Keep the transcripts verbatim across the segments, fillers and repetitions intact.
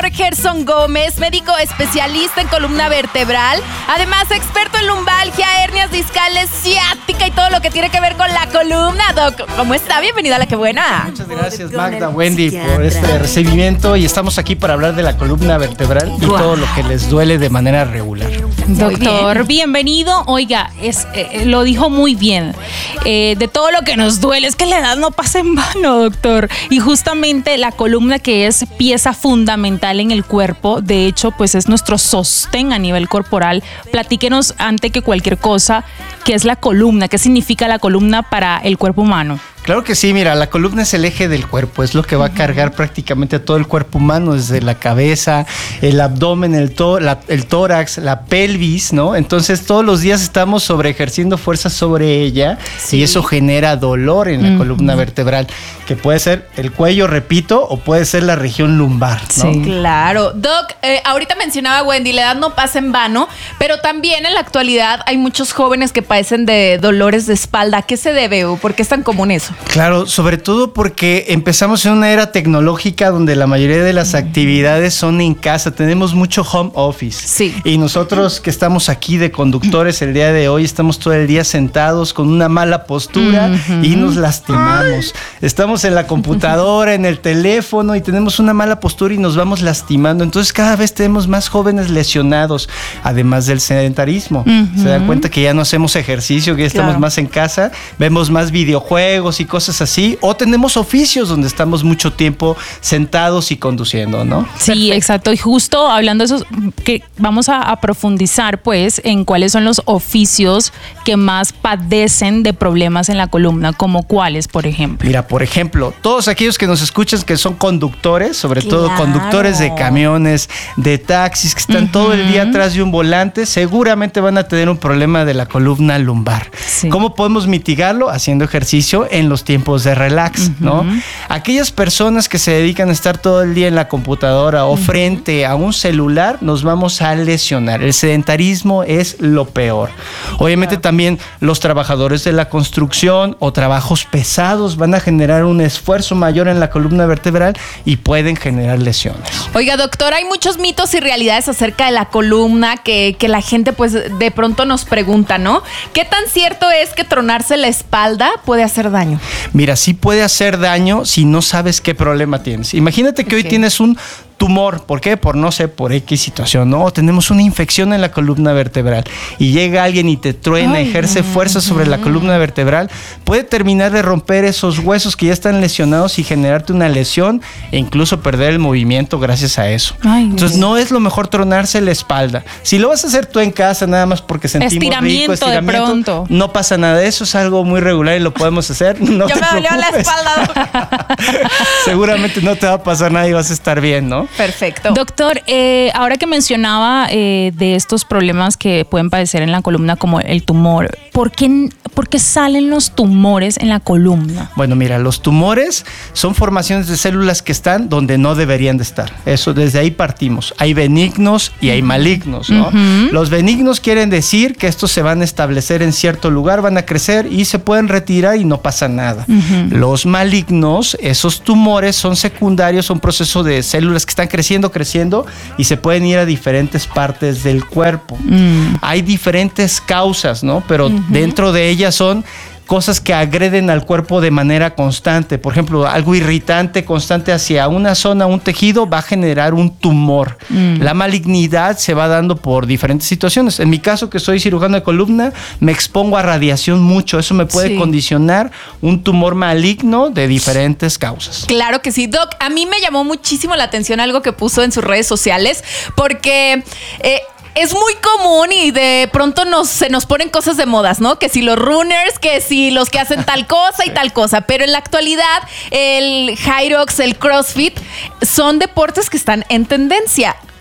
doctor Gerson Gómez, médico especialista en columna vertebral, además experto en lumbalgia, hernias discales, ciática y todo lo que tiene que ver con la columna. Doc, ¿cómo está? Bienvenida a La Que Buena. Muchas gracias, Magda, Wendy, por este recibimiento, y estamos aquí para hablar de la columna vertebral y wow. todo lo que les duele de manera regular. Doctor, bien. bienvenido. Oiga, es, eh, lo dijo muy bien. Eh, de todo lo que nos duele, es que la edad no pasa en vano, doctor. Y justamente la columna, que es pieza fundamental en el cuerpo, de hecho, pues es nuestro sostén a nivel corporal. Platíquenos, antes que cualquier cosa, ¿qué es la columna? ¿Qué significa la columna para el cuerpo humano? Claro que sí, mira, la columna es el eje del cuerpo, es lo que va a cargar prácticamente a todo el cuerpo humano, desde la cabeza, el abdomen, el, tó- la, el tórax, la pelvis, ¿no? Entonces todos los días estamos sobre ejerciendo fuerza sobre ella, sí. y eso genera dolor en la uh-huh. columna vertebral, que puede ser el cuello, repito, o puede ser la región lumbar, ¿no? Sí, claro. Doc, eh, ahorita mencionaba Wendy, la edad no pasa en vano, pero también en la actualidad hay muchos jóvenes que padecen de dolores de espalda. ¿A qué se debe o por qué es tan común eso? Claro, sobre todo porque empezamos en una era tecnológica donde la mayoría de las actividades son en casa. Tenemos mucho home office. Sí. Y nosotros que estamos aquí de conductores el día de hoy, estamos todo el día sentados con una mala postura uh-huh. y nos lastimamos. Estamos en la computadora, en el teléfono y tenemos una mala postura y nos vamos lastimando. Entonces cada vez tenemos más jóvenes lesionados, además del sedentarismo. Uh-huh. Se dan cuenta que ya no hacemos ejercicio, que ya estamos claro. más en casa, vemos más videojuegos y cosas así, o tenemos oficios donde estamos mucho tiempo sentados y conduciendo, ¿no? Sí, perfecto. Exacto. Y justo hablando de eso, que vamos a, a profundizar pues en cuáles son los oficios que más padecen de problemas en la columna, como cuáles, por ejemplo. Mira, por ejemplo, todos aquellos que nos escuchan que son conductores, sobre claro. todo conductores de camiones, de taxis, que están uh-huh. todo el día atrás de un volante, seguramente van a tener un problema de la columna lumbar. Sí. ¿Cómo podemos mitigarlo? Haciendo ejercicio en los tiempos de relax, uh-huh. ¿no? Aquellas personas que se dedican a estar todo el día en la computadora o uh-huh. frente a un celular, nos vamos a lesionar. El sedentarismo es lo peor. Obviamente claro. también los trabajadores de la construcción o trabajos pesados van a generar un esfuerzo mayor en la columna vertebral y pueden generar lesiones. Oiga, doctor, hay muchos mitos y realidades acerca de la columna que, que la gente pues de pronto nos pregunta, ¿no? ¿Qué tan cierto es que tronarse la espalda puede hacer daño? Mira, sí puede hacer daño si no sabes qué problema tienes. Imagínate que okay. hoy tienes un tumor. ¿Por qué? Por no sé, por X situación, ¿no? O tenemos una infección en la columna vertebral y llega alguien y te truena, Ay, ejerce no, fuerza sobre no. la columna vertebral, puede terminar de romper esos huesos que ya están lesionados y generarte una lesión e incluso perder el movimiento gracias a eso. Ay, Entonces no es lo mejor tronarse la espalda. Si lo vas a hacer tú en casa nada más porque sentimos estiramiento, rico, estiramiento, de pronto. No pasa nada. Eso es algo muy regular y lo podemos hacer. No Yo te me dolió preocupes. la espalda. Seguramente no te va a pasar nada y vas a estar bien, ¿no? Perfecto. Doctor, eh, ahora que mencionaba eh, de estos problemas que pueden padecer en la columna como el tumor, ¿por qué, ¿por qué salen los tumores en la columna? Bueno, mira, los tumores son formaciones de células que están donde no deberían de estar. Eso, desde ahí partimos. Hay benignos y hay malignos, ¿no? Uh-huh. Los benignos quieren decir que estos se van a establecer en cierto lugar, van a crecer y se pueden retirar y no pasa nada. Uh-huh. Los malignos, esos tumores son secundarios, son procesos de células que están creciendo, creciendo y se pueden ir a diferentes partes del cuerpo. Mm. Hay diferentes causas, ¿no? Pero uh-huh. dentro de ellas son cosas que agreden al cuerpo de manera constante. Por ejemplo, algo irritante constante hacia una zona, un tejido, va a generar un tumor. Mm. La malignidad se va dando por diferentes situaciones. En mi caso, que soy cirujano de columna, me expongo a radiación mucho. Eso me puede sí. condicionar un tumor maligno de diferentes causas. Claro que sí. Doc, a mí me llamó muchísimo la atención algo que puso en sus redes sociales, porque Eh, es muy común y de pronto nos, se nos ponen cosas de modas, ¿no? Que si los runners, que si los que hacen tal cosa y tal cosa. Pero en la actualidad, el Hyrox, el CrossFit, son deportes que están en tendencia.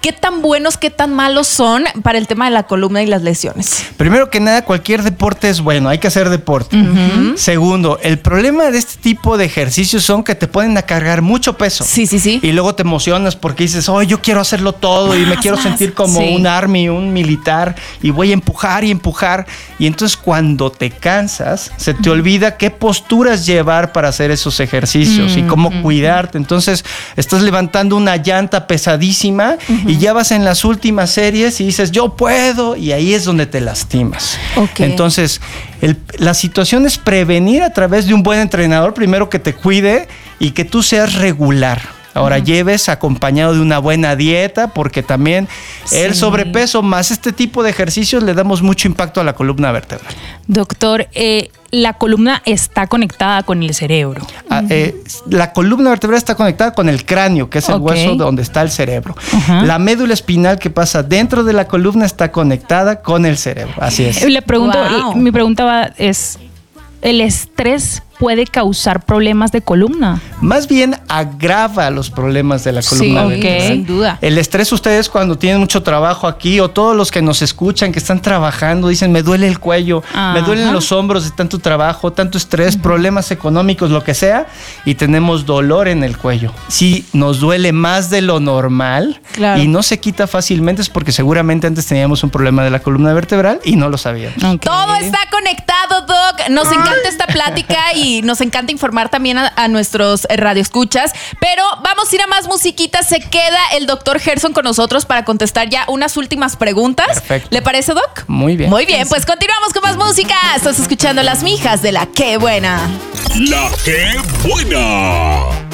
¿qué tan buenos, qué tan malos son para el tema de la columna y las lesiones? Primero que nada, cualquier deporte es bueno, hay que hacer deporte. Uh-huh. Segundo, el problema de este tipo de ejercicios son que te ponen a cargar mucho peso. Sí, sí, sí. Y luego te emocionas porque dices, oh, yo quiero hacerlo todo más, y me quiero más. sentir como sí. un army, un militar, y voy a empujar y empujar. Y entonces cuando te cansas, se te uh-huh. olvida qué posturas llevar para hacer esos ejercicios uh-huh. y cómo uh-huh. cuidarte. Entonces estás levantando una llanta pesadísima uh-huh. y ya vas en las últimas series y dices, yo puedo, y ahí es donde te lastimas. Okay. Entonces, el, la situación es prevenir a través de un buen entrenador, primero que te cuide y que tú seas regular. Ahora, uh-huh. lleves acompañado de una buena dieta, porque también sí. el sobrepeso más este tipo de ejercicios le damos mucho impacto a la columna vertebral. Doctor, eh, la columna está conectada con el cerebro. Ah, eh, la columna vertebral está conectada con el cráneo, que es el okay. hueso donde está el cerebro. Uh-huh. La médula espinal que pasa dentro de la columna está conectada con el cerebro. Así es. Le pregunto, wow. mi pregunta es, ¿el estrés puede causar problemas de columna? Más bien agrava los problemas de la columna. Sí, okay. sin duda. El estrés, ustedes cuando tienen mucho trabajo aquí, o todos los que nos escuchan que están trabajando, dicen, me duele el cuello, Ajá. me duelen los hombros de tanto trabajo, tanto estrés, uh-huh. problemas económicos, lo que sea, y tenemos dolor en el cuello. Si nos duele más de lo normal claro. y no se quita fácilmente, es porque seguramente antes teníamos un problema de la columna vertebral y no lo sabíamos. Okay. Todo está conectado, Doc. Nos encanta esta plática y nos encanta informar también a, a nuestros radioescuchas, pero vamos a ir a más musiquita. Se queda el doctor Gerson con nosotros para contestar ya unas últimas preguntas. Perfecto. ¿Le parece, Doc? Muy bien. Muy bien, pues continuamos con más música. Estás escuchando Las Mijas de La Qué Buena. La Qué Buena.